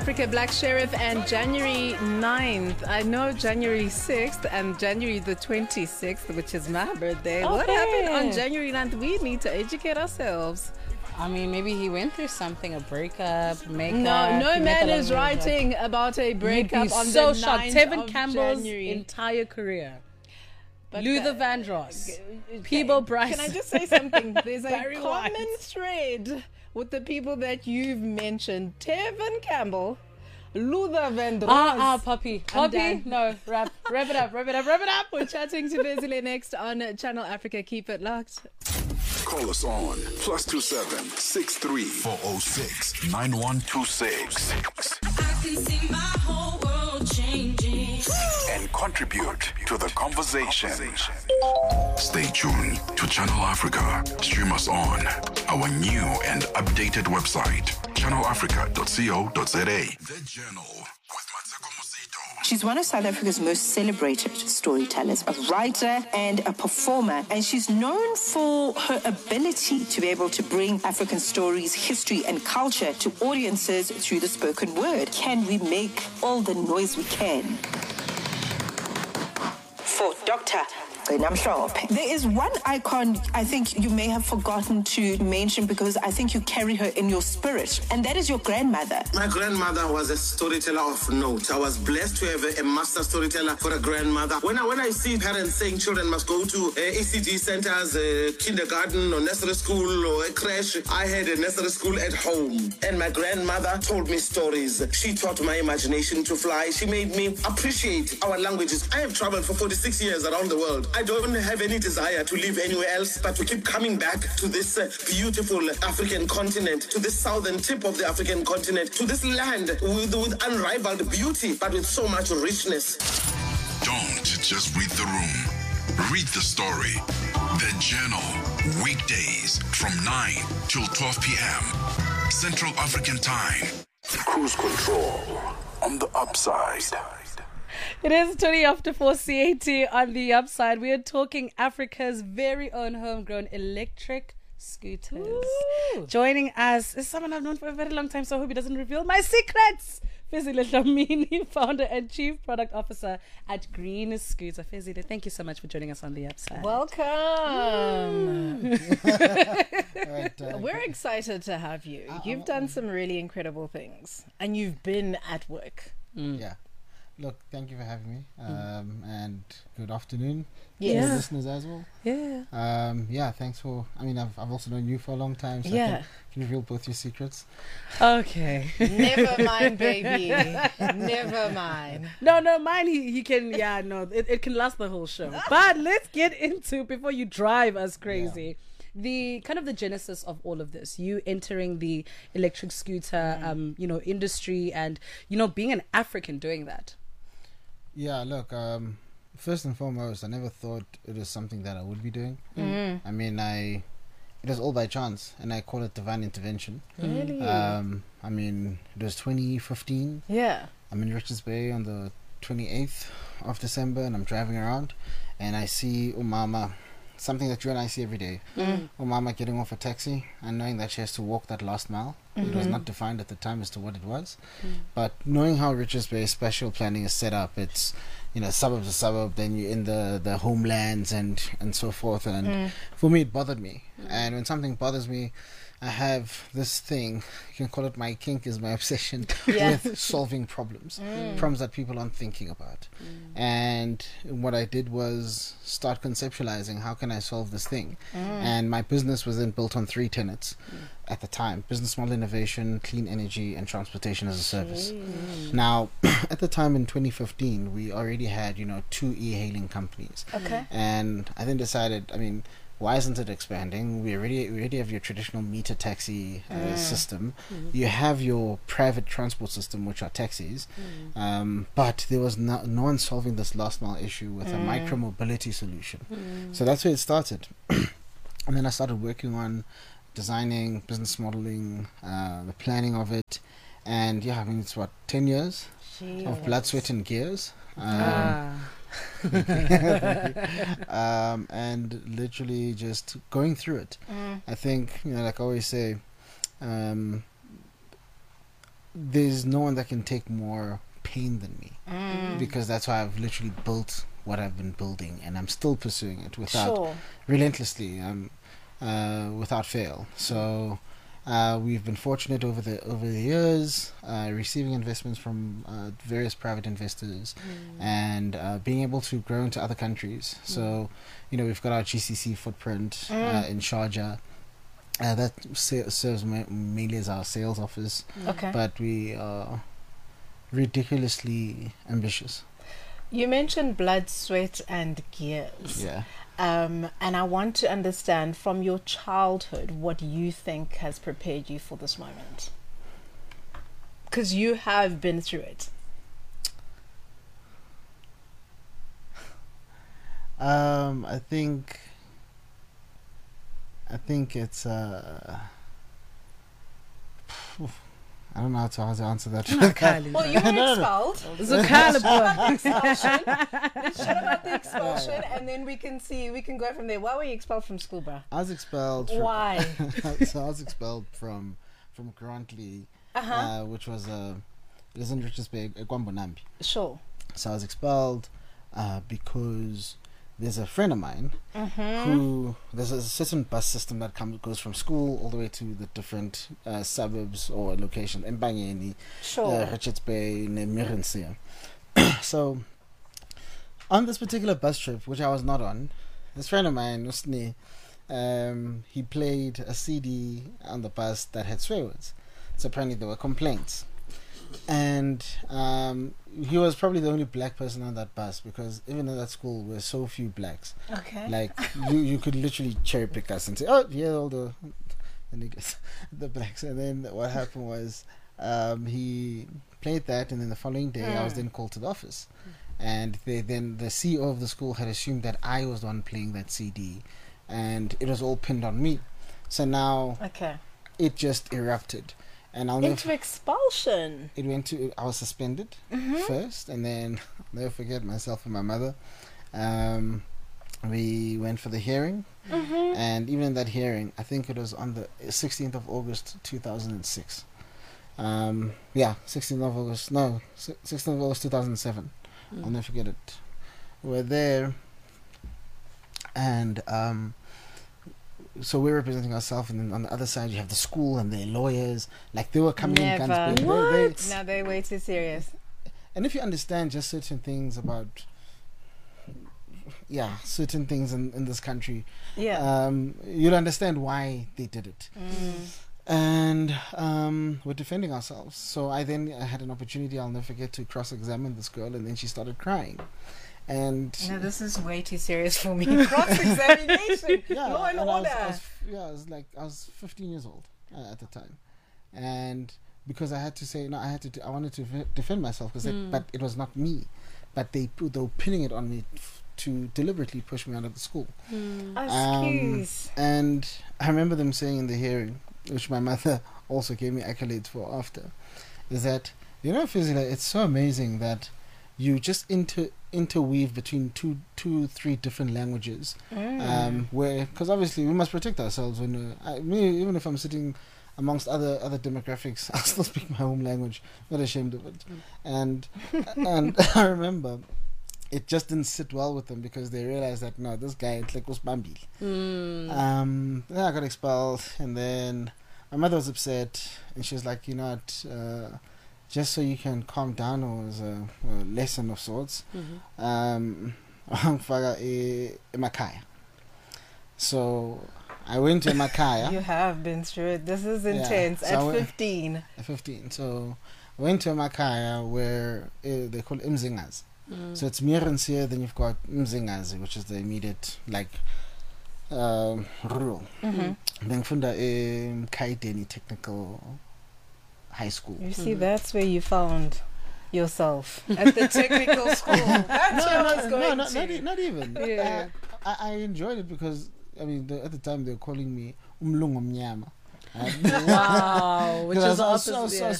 Africa, Black Sheriff, and January 9th. I know January 6th and January the 26th, which is my birthday. What happened on January 9th? We need to educate ourselves. I mean, maybe he went through something, a breakup, makeup. No man is writing about a breakup on the 9th Tevin of Campbell's January. entire career. But Luther Vandross, Peebo Bryce. Can I just say something? There's a Barry common White. thread with the people that you've mentioned. Tevin Campbell, Luther Vandross. Poppy. done. No, wrap it up. We're chatting to Vezile next on Channel Africa. Keep it locked. Call us on +27 63 406 9126 I can see my whole world changing. and contribute to the conversation. Stay tuned to Channel Africa. Stream us on our new and updated website, channelafrica.co.za. The Journal with Mateko Mosito. She's one of South Africa's most celebrated storytellers, a writer and a performer, and she's known for her ability to be able to bring African stories, history, and culture to audiences through the spoken word. Can we make all the noise we can? For Dr. There is one icon I think you may have forgotten to mention because I think you carry her in your spirit, and that is your grandmother. My grandmother was a storyteller of note. I was blessed to have a master storyteller for a grandmother. When I see parents saying children must go to ECD centers, kindergarten or nursery school or a creche, I had a nursery school at home. And my grandmother told me stories. She taught my imagination to fly. She made me appreciate our languages. I have traveled for 46 years around the world. I don't have any desire to live anywhere else, but to keep coming back to this beautiful African continent, to this southern tip of the African continent, to this land with unrivaled beauty, but with so much richness. Don't just read the room. Read the story. The Journal. Weekdays from 9 till 12 p.m. Central African Time. Cruise control on the upside. It is 20 after 4 CAT on the upside. We are talking Africa's very own homegrown electric scooters. Ooh. Joining us is someone I've known for a very long time, so I hope he doesn't reveal my secrets. Fezile Dlamini, founder and chief product officer at Green Scooter. Fezile, thank you so much for joining us on the upside. Welcome. Right, We're excited to have you. You've done some really incredible things, and you've been at work. Yeah. Look, thank you for having me. And good afternoon to Yes. the listeners as well. Yeah. Thanks for. I mean, I've also known you for a long time, so Yeah. I can reveal both your secrets. Okay. Never mind, baby. Never mind. No, mine he can, it can last the whole show. But let's get into, before you drive us crazy, the kind of the genesis of all of this. You entering the electric scooter, industry, and, being an African doing that. Yeah, look, first and foremost, I never thought it was something that I would be doing. I mean, it was all by chance, and I call it divine intervention. Really? I mean, it was 2015. Yeah. I'm in Richards Bay on the 28th of December, and I'm driving around, and I see Umama, something that you and I see every day. Umama getting off a taxi and knowing that she has to walk that last mile. It was not defined at the time as to what it was. But knowing how Richards Bay special planning is set up, it's, suburb to suburb, then you're in the homelands and so forth. And for me, it bothered me. And when something bothers me, I have this thing, you can call it my kink, is my obsession with solving problems that people aren't thinking about. And what I did was start conceptualizing, how can I solve this thing? And my business was then built on 3 tenets at the time: business model innovation, clean energy, and transportation as a service. Now, at the time in 2015, we already had, 2 e-hailing companies. Okay. And I then decided, why isn't it expanding? We already have your traditional meter taxi system. You have your private transport system, which are taxis. But there was no one solving this last mile issue with a micro mobility solution. So that's where it started. And then I started working on designing, business modeling, the planning of it. And it's 10 years of blood, sweat, and gears. And literally just going through it. I think, like I always say, there's no one that can take more pain than me, because that's why I've literally built what I've been building, and I'm still pursuing it without relentlessly, without fail. So we've been fortunate over the years, receiving investments from various private investors, and being able to grow into other countries. So, we've got our GCC footprint in Sharjah. That serves mainly as our sales office. Okay. But we are ridiculously ambitious. You mentioned blood, sweat, and gears. Yeah. And I want to understand from your childhood what you think has prepared you for this moment. Because you have been through it. I think it's I don't know how to answer that. Well, you were expelled. Expulsion. Let's chat about the expulsion, and then we can go from there. Why were you expelled from school, bro? I was expelled. Why? So I was expelled from Grantly, which was it was in Richards Bay, Gwambonambi. Sure. So I was expelled because there's a friend of mine who there's a certain bus system that goes from school all the way to the different suburbs or locations in Bangeni, Richards Bay, Mirensia. So on this particular bus trip, which I was not on, this friend of mine, Usni, he played a CD on the bus that had swear words. So apparently there were complaints. And he was probably the only black person on that bus, because even in that school there were so few blacks. Okay. Like you could literally cherry pick us and say, oh yeah, all the niggas, the blacks. And then what happened was he played that, and then the following day I was then called to the office, and then the CEO of the school had assumed that I was the one playing that CD, and it was all pinned on me. So now it just erupted. And into expulsion. It went to. I was suspended first, and then I'll never forget myself and my mother. We went for the hearing, and even in that hearing, I think it was on the 16th of August 2006. 16th of August. No, 16th of August 2007. I'll never forget it. We're there, and so we're representing ourselves, and then on the other side you have the school and their lawyers. Like they were coming in guns blazing. What? No, they're way too serious. And if you understand just certain things about, certain things in this country, you'll understand why they did it. And we're defending ourselves. So I had an opportunity, I'll never forget, to cross-examine this girl, and then she started crying. And no, this is way too serious for me. Cross-examination, law and order. I was 15 years old at the time, and because I had to say no, I wanted to defend myself, because but it was not me, but they were pinning it on me to deliberately push me out of the school. And I remember them saying in the hearing, which my mother also gave me accolades for after, is that Fizila, it's so amazing that you just interweave between two, three different languages, where, because obviously we must protect ourselves. When even if I'm sitting amongst other demographics, I'll still speak my home language. Not ashamed of it. And I remember it just didn't sit well with them, because they realized that no, this guy it's like Usbambil. Then I got expelled, and then my mother was upset, and she was like, just so you can calm down, or as a lesson of sorts, Emakaya. So I went to Emakaya. You have been through it. This is intense. So at 15. At 15. So I went to Emakaya, where they call Mzingas. So it's Mirensia, then you've got Mzingazi, which is the immediate, rural. Then Funda Kaideni Technical High School. You see, that's where you found yourself, at the technical school. That's where I was going to. Not even. Yeah. I enjoyed it because, at the time they were calling me Umlungu Mnyama. Wow, which is I was